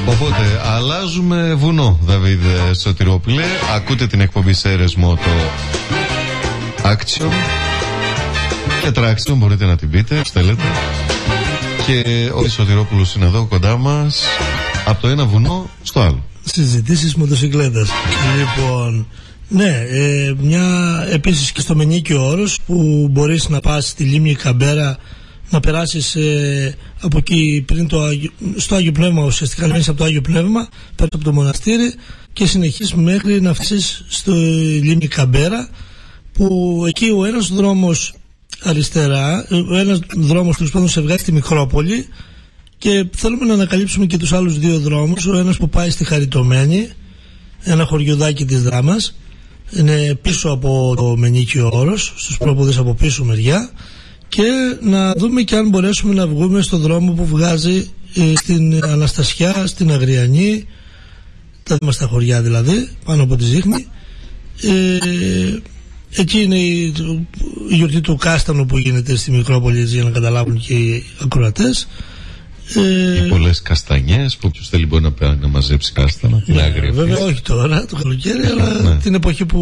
Οπότε αλλάζουμε βουνό, Δαβίδ Σωτηρόπουλε. Ακούτε την εκπομπή σε αιρεσμό, το Action και Traction, μπορείτε να την πείτε, στέλνετε. Και ο Σωτηρόπουλος είναι εδώ κοντά μας, από το ένα βουνό στο άλλο. Συζητήσεις μοτοσυκλέτας. Λοιπόν, ναι, επίσης και στο Μενίκιο Όρος, που μπορείς να πας στη λίμνη Καμπέρα, να περάσεις από εκεί πριν στο Άγιο Πνεύμα, ουσιαστικά να από το Άγιο Πνεύμα, πέρα από το μοναστήρι και συνεχίσεις μέχρι να φτάσεις στο λίμνη Καμπέρα, που εκεί ο ένας δρόμος αριστερά, ο ένας δρόμος τέλος πάντων σε βγάζει στη Μικρόπολη, και θέλουμε να ανακαλύψουμε και τους άλλους δύο δρόμους. Ο ένας που πάει στη Χαριτωμένη, ένα χωριουδάκι της Δράμας, είναι πίσω από το Μενίκιο Όρος, στους πρόποδες από πίσω μεριά, και να δούμε και αν μπορέσουμε να βγούμε στο δρόμο που βγάζει στην Αναστασιά, στην Αγριανή, τα δούμε στα χωριά δηλαδή, πάνω από τη Ζύχνη. Εκεί είναι η γιορτή του Κάστανου που γίνεται στη Μικρόπολη, για να καταλάβουν και οι ακροατές. Οι πολλές καστανιές που ποιος θέλει μπορεί να μαζέψει κάστανα. Ναι, βέβαια όχι τώρα το καλοκαίρι, αλλά την εποχή που